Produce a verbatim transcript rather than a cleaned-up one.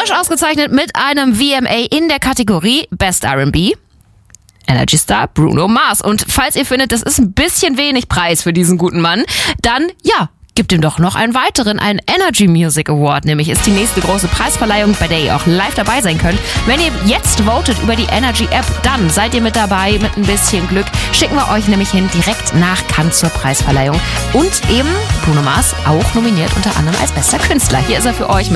Frisch ausgezeichnet mit einem V M A in der Kategorie Best R and B. Energy Star Bruno Mars. Und falls ihr findet, das ist ein bisschen wenig Preis für diesen guten Mann, dann ja, gibt ihm doch noch einen weiteren, einen Energy Music Award, nämlich ist die nächste große Preisverleihung, bei der ihr auch live dabei sein könnt. Wenn ihr jetzt votet über die Energy App, dann seid ihr mit dabei, mit ein bisschen Glück. Schicken wir euch nämlich hin, direkt nach Cannes zur Preisverleihung. Und eben Bruno Mars auch nominiert unter anderem als bester Künstler. Hier ist er für euch mit